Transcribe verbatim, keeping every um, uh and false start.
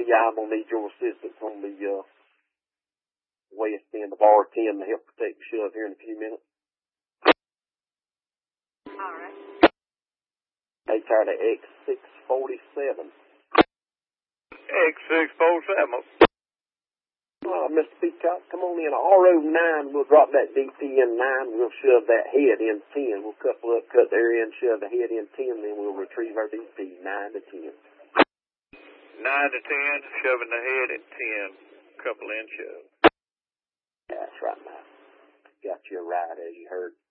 I'm going to need your assistance on the uh, west end of R ten to help protect the shove here in a few minutes. All right. Hey, tired of X six forty-seven. X six forty-seven. Uh, Mister Peacock, come on in. R O nine, we'll drop that D P in nine. We'll shove that head in ten. We'll couple up, cut the area in, shove the head in ten, then we'll retrieve our D P nine to ten. nine to ten, shoving the head in ten. Couple in shove. That's right, man. Got you right as you heard.